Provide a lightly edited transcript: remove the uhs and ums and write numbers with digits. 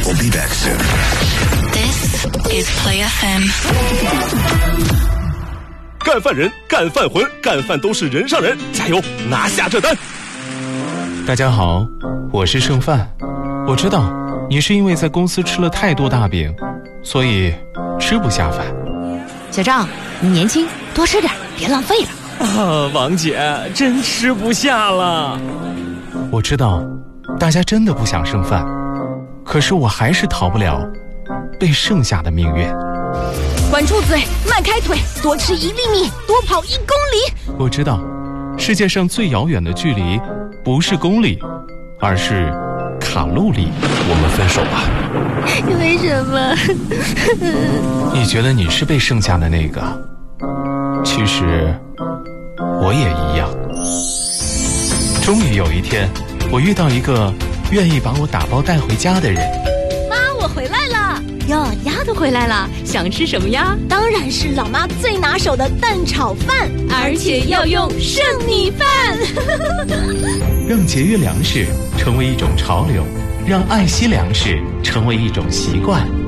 We'll be back soon. This is Play FM. 干饭人，干饭魂，干饭都是人上人，加油，拿下这单！ 大家好，我是盛饭。我知道你是因为在公司吃了太多大饼，所以吃不下饭。 小张，你年轻，多吃点，别浪费了。 王姐，真吃不下了。 我知道大家真的不想剩饭，可是我还是逃不了被剩下的命运。 管住嘴，迈开腿，多吃1厘米，多跑1公里。 我知道世界上最遥远的距离不是公里，而是卡路里。 我们分手吧。 为什么？ 你觉得你是被剩下的那个，其实我也一样。终于有一天，我遇到一个愿意把我打包带回家的人。 妈，我回来了。 哟，丫头回来了，想吃什么呀？ 当然是老妈最拿手的蛋炒饭， 而且要用剩米饭。 让节约粮食成为一种潮流，让爱惜粮食成为一种习惯。